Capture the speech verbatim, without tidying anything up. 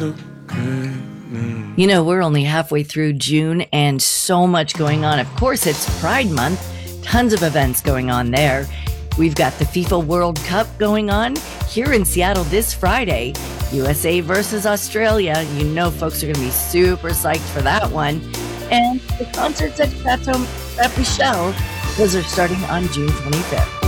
You know, we're only halfway through June and so much going on. Of course, it's Pride Month. Tons of events going on there. We've got the FIFA World Cup going on here in Seattle this Friday. U S A versus Australia. You know folks are going to be super psyched for that one. And the concerts at Chateau Ste. Michelle, those are starting on June twenty-fifth.